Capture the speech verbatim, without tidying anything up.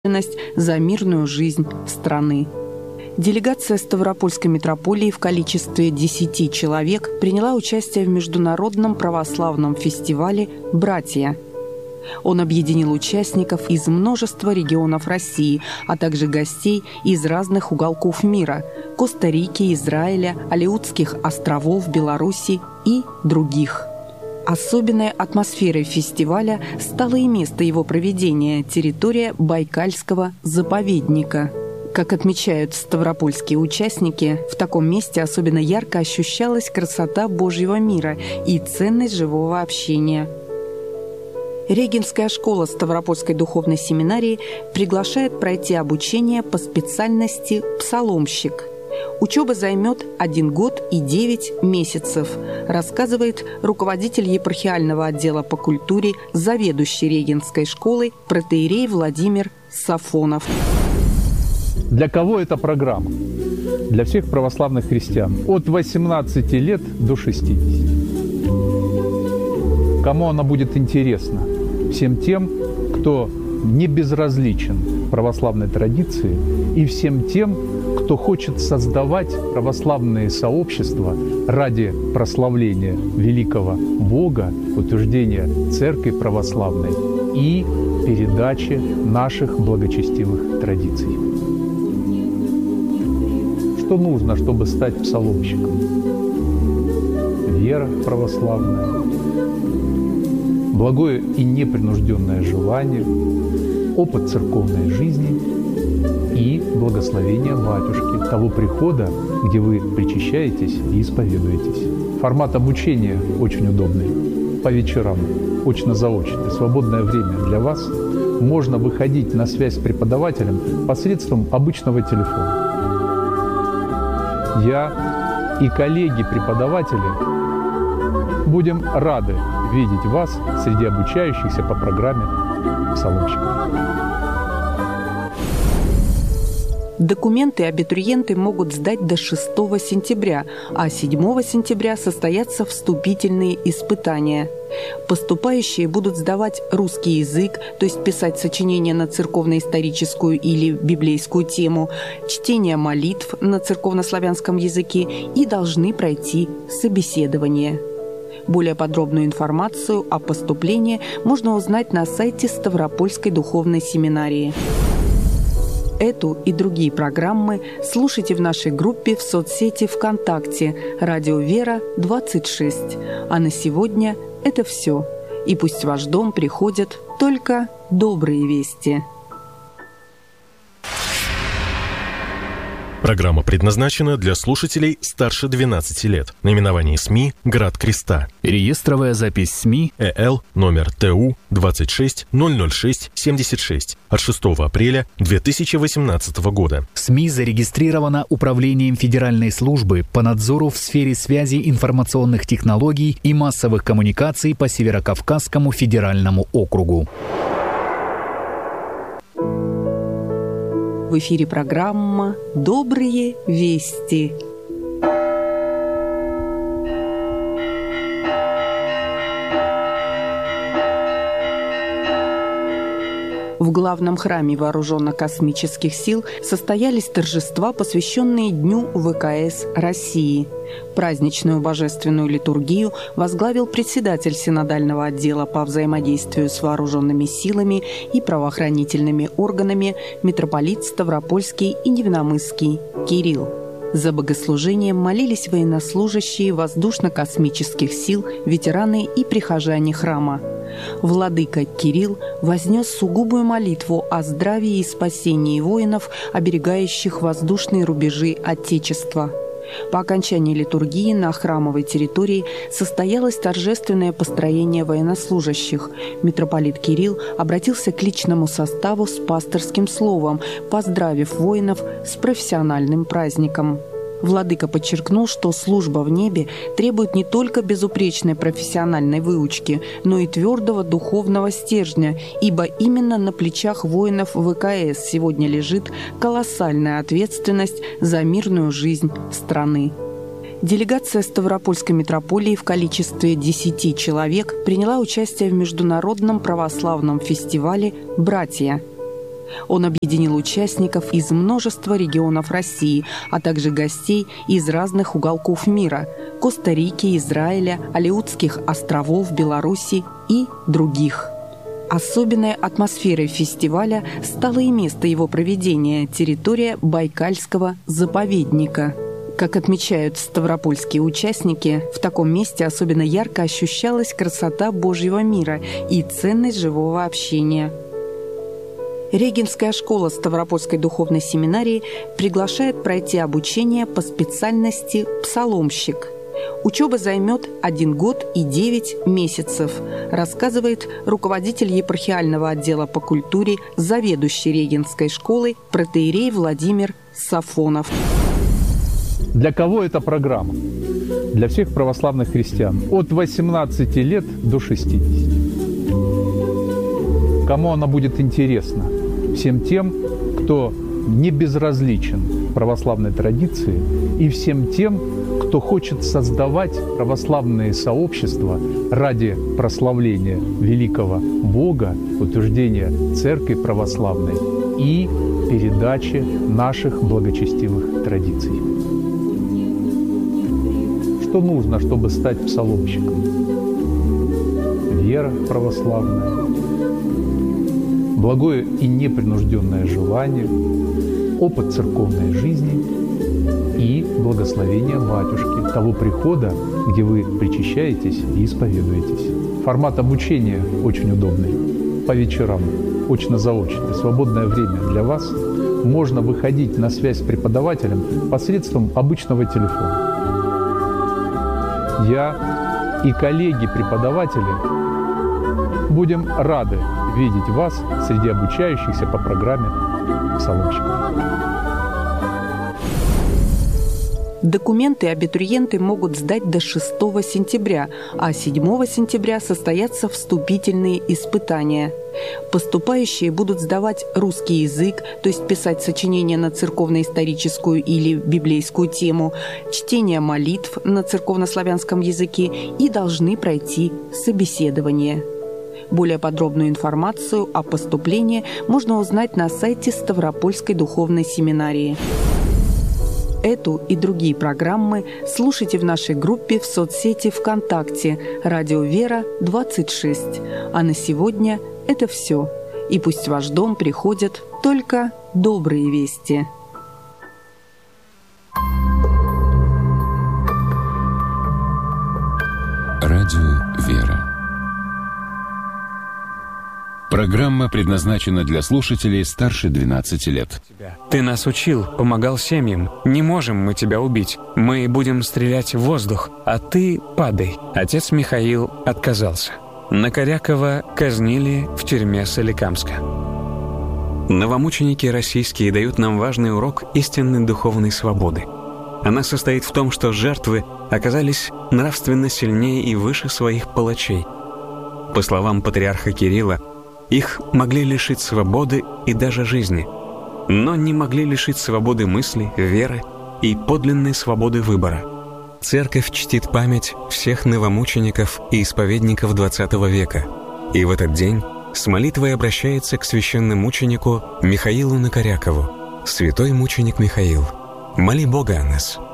за мирную жизнь страны. Делегация Ставропольской митрополии в количестве десяти человек приняла участие в международном православном фестивале «Братья». Он объединил участников из множества регионов России, а также гостей из разных уголков мира – Коста-Рики, Израиля, Алеутских островов, Беларуси и других. Особенной атмосферой фестиваля стало и место его проведения – территория Байкальского заповедника. Как отмечают ставропольские участники, в таком месте особенно ярко ощущалась красота Божьего мира и ценность живого общения. Регенская школа Ставропольской духовной семинарии приглашает пройти обучение по специальности «Псаломщик». Учеба займет один год и девять месяцев, рассказывает руководитель епархиального отдела по культуре, заведующий Регенской школой протоиерей Владимир Сафонов. Для кого эта программа? Для всех православных христиан от восемнадцати лет до шестидесяти. Кому она будет интересна? Всем тем, кто не безразличен православной традиции, и всем тем, кто хочет создавать православные сообщества ради прославления великого Бога, утверждения Церкви Православной и передачи наших благочестивых традиций. Что нужно, чтобы стать псаломщиком? Вера православная, благое и непринужденное желание, опыт церковной жизни и благословение батюшки, того прихода, где вы причащаетесь и исповедуетесь. Формат обучения очень удобный. По вечерам, очно-заочно, свободное время для вас. Можно выходить на связь с преподавателем посредством обычного телефона. Я и коллеги-преподаватели будем рады видеть вас среди обучающихся по программе псаломщиков. Документы абитуриенты могут сдать до шестого сентября, а седьмого сентября состоятся вступительные испытания. Поступающие будут сдавать русский язык, то есть писать сочинения на церковно-историческую или библейскую тему, чтение молитв на церковнославянском языке и должны пройти собеседование. Более подробную информацию о поступлении можно узнать на сайте Ставропольской духовной семинарии. Эту и другие программы слушайте в нашей группе в соцсети ВКонтакте «Радио Вера двадцать шесть». А на сегодня это все. И пусть в ваш дом приходят только добрые вести. Программа предназначена для слушателей старше двенадцати лет. Наименование СМИ «Град Креста». Реестровая запись СМИ ЭЛ номер ТУ двадцать шесть ноль ноль шесть семьдесят шесть от шестого апреля две тысячи восемнадцатого года. СМИ зарегистрирована Управлением Федеральной службы по надзору в сфере связи информационных технологий и массовых коммуникаций по Северокавказскому федеральному округу. В эфире программа «Добрые вести». В главном храме Вооруженно-космических сил состоялись торжества, посвященные Дню ВКС России. Праздничную божественную литургию возглавил председатель синодального отдела по взаимодействию с вооруженными силами и правоохранительными органами митрополит Ставропольский и Невиномысский Кирилл. За богослужением молились военнослужащие воздушно-космических сил, ветераны и прихожане храма. Владыка Кирилл вознес сугубую молитву о здравии и спасении воинов, оберегающих воздушные рубежи Отечества. По окончании литургии на храмовой территории состоялось торжественное построение военнослужащих. Митрополит Кирилл обратился к личному составу с пасторским словом, поздравив воинов с профессиональным праздником. Владыка подчеркнул, что служба в небе требует не только безупречной профессиональной выучки, но и твердого духовного стержня, ибо именно на плечах воинов ВКС сегодня лежит колоссальная ответственность за мирную жизнь страны. Делегация Ставропольской митрополии в количестве десяти человек приняла участие в международном православном фестивале «Братья». Он объединил участников из множества регионов России, а также гостей из разных уголков мира – Коста-Рики, Израиля, Алеутских островов, Беларуси и других. Особенной атмосферой фестиваля стало и место его проведения – территория Байкальского заповедника. Как отмечают ставропольские участники, в таком месте особенно ярко ощущалась красота Божьего мира и ценность живого общения. Регенская школа Ставропольской духовной семинарии приглашает пройти обучение по специальности «Псаломщик». Учеба займет один год и девять месяцев, рассказывает руководитель епархиального отдела по культуре, заведующий Регенской школой протоиерей Владимир Сафонов. Для кого эта программа? Для всех православных христиан от восемнадцати лет до шестидесяти. Кому она будет интересна? Всем тем, кто не безразличен православной традиции, и всем тем, кто хочет создавать православные сообщества ради прославления великого Бога, утверждения Церкви Православной и передачи наших благочестивых традиций. Что нужно, чтобы стать псаломщиком? Вера православная, благое и непринужденное желание, опыт церковной жизни и благословение батюшки, того прихода, где вы причащаетесь и исповедуетесь. Формат обучения очень удобный. По вечерам, очно-заочно, свободное время для вас. Можно выходить на связь с преподавателем посредством обычного телефона. Я и коллеги-преподаватели будем рады видеть вас среди обучающихся по программе псаломщиков. Документы абитуриенты могут сдать до шестого сентября, а седьмого сентября состоятся вступительные испытания. Поступающие будут сдавать русский язык, то есть писать сочинения на церковно-историческую или библейскую тему, чтение молитв на церковнославянском языке и должны пройти собеседование. Более подробную информацию о поступлении можно узнать на сайте Ставропольской духовной семинарии. Эту и другие программы слушайте в нашей группе в соцсети ВКонтакте «Радио Вера двадцать шесть». А на сегодня это все. И пусть в ваш дом приходят только добрые вести. Радио Вера. Программа предназначена для слушателей старше двенадцати лет. Ты нас учил, помогал семьям. Не можем мы тебя убить. Мы будем стрелять в воздух, а ты падай. Отец Михаил отказался. Накорякова казнили в тюрьме Соликамска. Новомученики российские дают нам важный урок истинной духовной свободы. Она состоит в том, что жертвы оказались нравственно сильнее и выше своих палачей. По словам патриарха Кирилла, их могли лишить свободы и даже жизни, но не могли лишить свободы мысли, веры и подлинной свободы выбора. Церковь чтит память всех новомучеников и исповедников двадцатого века, и в этот день с молитвой обращается к священномученику Михаилу Накорякову. «Святой мученик Михаил, моли Бога о нас».